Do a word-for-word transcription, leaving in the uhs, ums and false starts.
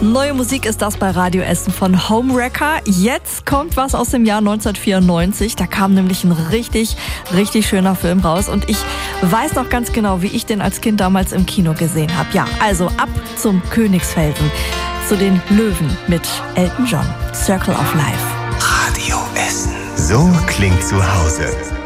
Neue Musik ist das bei Radio Essen von Homewrecker. Jetzt kommt was aus dem Jahr neunzehnhundertvierundneunzig. Da kam nämlich ein richtig, richtig schöner Film raus. Und ich weiß noch ganz genau, wie ich den als Kind damals im Kino gesehen habe. Ja, also ab zum Königsfelsen, zu den Löwen mit Elton John. Circle of Life. Radio Essen. So klingt zu Hause.